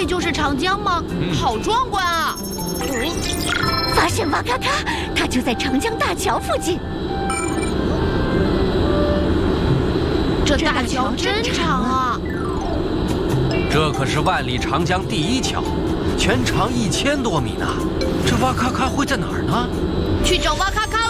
里就是长江吗？好壮观啊！ 发现哇咔咔，它就在长江大桥附近。 这大桥真长啊！ 这可是万里长江第一桥，全长1000多米呢。这哇咔咔会在哪儿呢？ 去找哇咔咔！